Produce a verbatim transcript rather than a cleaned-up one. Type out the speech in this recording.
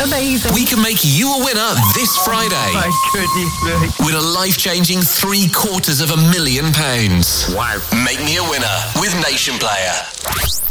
Amazing. We can make you a winner this Friday. My goodness me. With a life-changing three quarters of a million pounds. Wow. Make me a winner with Nation Player.